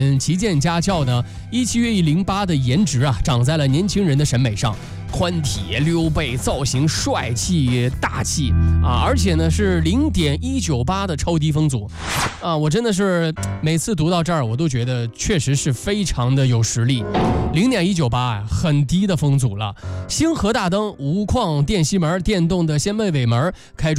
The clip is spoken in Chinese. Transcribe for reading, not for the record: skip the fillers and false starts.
旗舰家轿呢，17越野08的颜值啊，长在了年轻人的审美上，宽体溜背，造型帅气大气啊，而且呢是0.198的超低风阻啊，我真的是每次读到这儿，我都觉得确实是非常的有实力。0.198啊，很低的风阻了。星河大灯、无框电吸门、电动的掀背尾门，开出